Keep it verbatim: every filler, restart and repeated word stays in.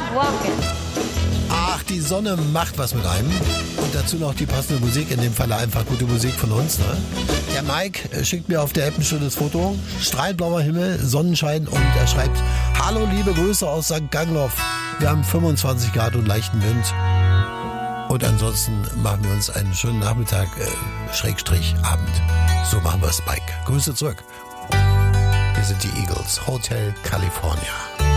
walking. Ach, die Sonne macht was mit einem. Und dazu noch die passende Musik, in dem Falle einfach gute Musik von uns. Ne? Der Mike schickt mir auf der App ein schönes Foto. Strahlblauer Himmel, Sonnenschein und er schreibt: Hallo, liebe Grüße aus Sankt Gangloff. Wir haben fünfundzwanzig Grad und leichten Wind. Und ansonsten machen wir uns einen schönen Nachmittag, äh, Schrägstrich, Abend. So machen wir es, Mike. Grüße zurück. Wir sind die Eagles, Hotel California.